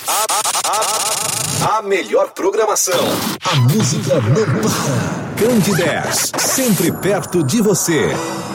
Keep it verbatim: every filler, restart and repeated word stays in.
A melhor programação. A música não para. Candidez, sempre perto de você.